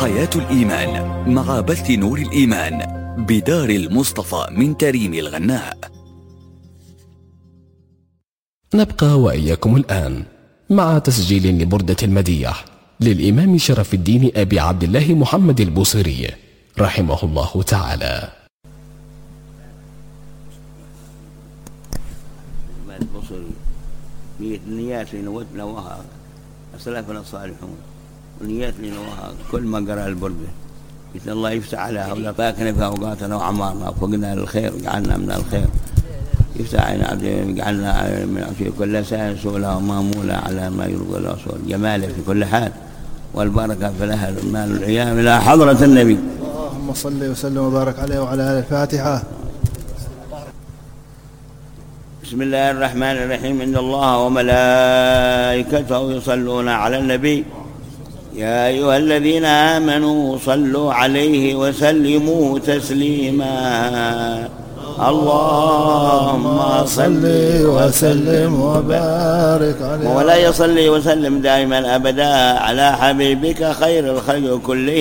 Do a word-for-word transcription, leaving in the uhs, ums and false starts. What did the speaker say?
حياة الإيمان مع بث نور الإيمان بدار المصطفى من تريم الغناء. نبقى وإياكم الآن مع تسجيل لبردة المديح للإمام شرف الدين أبي عبد الله محمد البوصيري رحمه الله تعالى. النيات اللي نواها أسلافنا الصالحون، والنيات اللي نواها كل ما قرأ البردة بإذن الله يفتح عليها ولطاقنا في أوقاتنا وأعمارنا وفقنا للخير وجعلنا من الخير، يفتح علينا عبد جعلنا في كل ساعة سؤلها ومامولة على ما يرضى الله رسول جماله في كل حال، والبركة في الأهل والمال والعيال إلى حضرة النبي. اللهم صل وسلم وبارك عليه وعلى آله. الفاتحة. بسم الله الرحمن الرحيم. إن الله وملائكته يصلون على النبي يا أيها الذين آمنوا صلوا عليه وسلموا تسليما. اللهم صل وسلم وبارك عليه ولا يصلي وسلم دائما أبدا على حبيبك خير الخلق كله